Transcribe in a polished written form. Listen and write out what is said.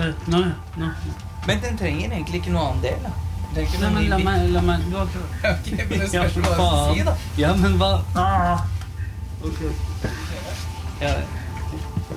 Nå. Men den trenger egentlig ikke noe annen del, da. Nei, men la meg, du har ikke... Ok, men det skal ikke hva du si, da. Ja, men hva? Ok. Ja,